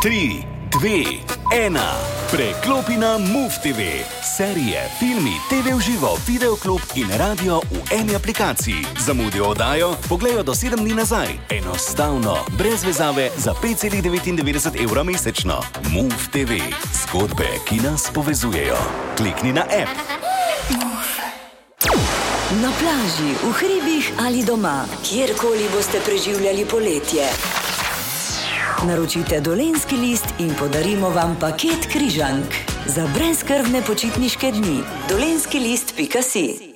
3, 2, 1. Preklopi na MOVE TV. Serije, filmi, TV v živo, videoklub in radio v eni aplikaciji. Zamudijo oddajo? Poglej do 7 dni nazaj. Enostavno, brez vezave, za 5,99 € mesečno. MOVE TV. Zgodbe, ki nas povezujejo. Klikni na app. Na plaži, v hribih ali doma, kjerkoli boste preživljali poletje. Naročite Dolenjski list in podarimo vam paket križank za brezskrbne počitniške dni. dolenjskilist.si